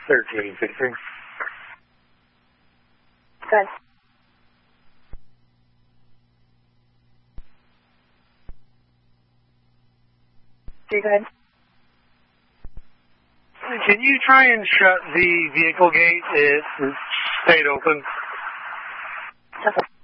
1350. Good. You good? Can you try and shut the vehicle gate? It stayed open. Okay.